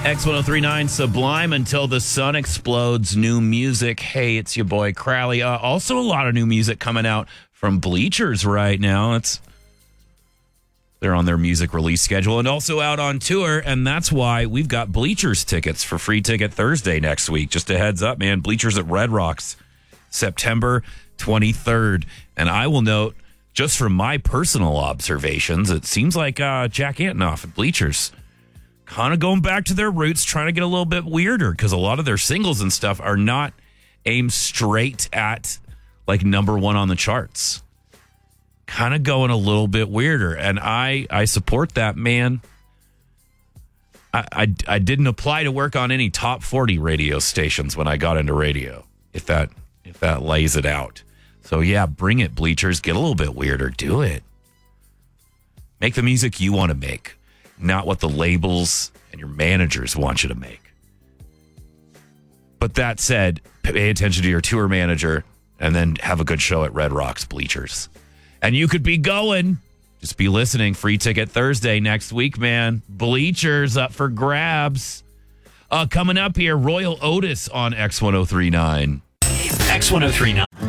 X1039 Sublime Until the Sun Explodes. New music. Hey, it's your boy Crowley. Also, a lot of new music coming out from Bleachers right now. They're on their music release schedule and also out on tour. And that's why we've got Bleachers tickets for Free Ticket Thursday next week. Just a heads up, man. Bleachers at Red Rocks, September 23rd. And I will note, just from my personal observations, it seems like Jack Antonoff at Bleachers kind of going back to their roots, trying to get a little bit weirder because a lot of their singles and stuff are not aimed straight at like number one on the charts. Kind of going a little bit weirder. And I support that, man. I didn't apply to work on any top 40 radio stations when I got into radio, if that lays it out. So yeah, bring it, Bleachers. Get a little bit weirder. Do it. Make the music you want to make, not what the labels and your managers want you to make. But that said, pay attention to your tour manager and then have a good show at Red Rocks Bleachers. And you could be going. Just be listening. Free Ticket Thursday next week, man. Bleachers up for grabs. Coming up here, Royal Otis on X1039. X1039.